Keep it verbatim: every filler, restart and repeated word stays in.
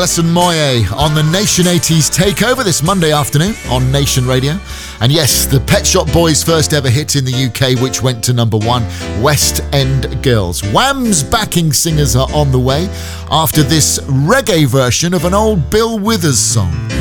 Alison Moyet on the Nation eighties Takeover this Monday afternoon on Nation Radio. And yes, the Pet Shop Boys' first ever hit in the U K, which went to number one, West End Girls. Wham's backing singers are on the way after this reggae version of an old Bill Withers song.